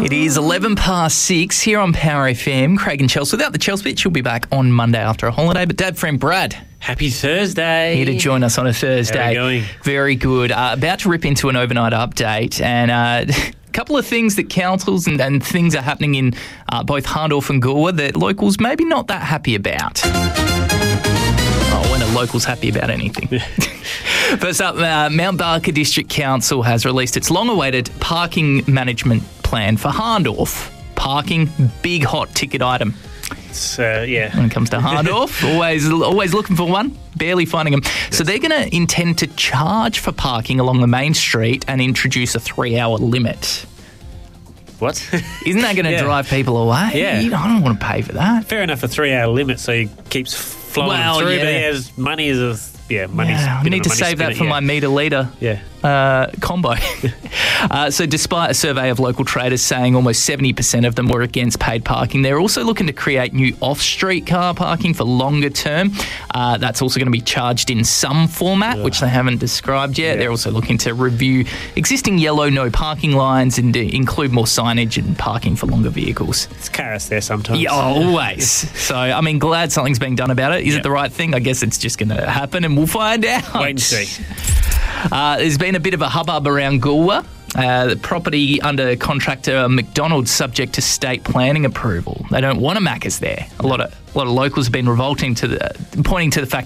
It is 6:11 here on Power FM. Craig and Chelsea. Without the Chelsea bit, she'll be back on Monday after a holiday. But Dad, friend Brad, happy Thursday. here to join us on a Thursday. How are we going? Very good. About to rip into an overnight update and a couple of things that councils and things are happening in both Hahndorf and Goolwa that locals maybe not that happy about. Oh, when are locals happy about anything? First up, Mount Barker District Council has released its long-awaited parking management plan for Hahndorf. Parking, big hot ticket item. Yeah. When it comes to Hahndorf, always looking for one, barely finding them. Yes. So they're going to intend to charge for parking along the main street and introduce a 3-hour limit. What? Isn't that going to drive people away? Yeah. I don't want to pay for that. Fair enough, a 3-hour limit, so he keeps flowing through, but he has money as a... money's I need to save that for my metre-litre combo. So despite a survey of local traders saying almost 70% of them were against paid parking, they're also looking to create new off-street car parking for longer term. That's also going to be charged in some format, which they haven't described yet. They're also looking to review existing yellow no parking lines and include more signage and parking for longer vehicles. It's chaos there sometimes. Yeah, always. So, I mean, glad something's being done about it. Is it the right thing? I guess it's just going to happen and we'll find out. Wait and see. There's been a bit of a hubbub around Goolwa. The property under contractor McDonald's subject to state planning approval. They don't want a Macca's there. A lot of locals have been pointing to the fact